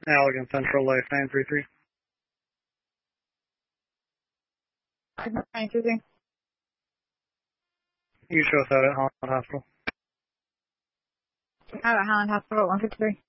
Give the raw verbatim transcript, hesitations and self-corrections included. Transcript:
Allegan Central, Life nine three three. nine three three. You show us out at Holland Hospital. Out at Highland Hospital, one fifty-three.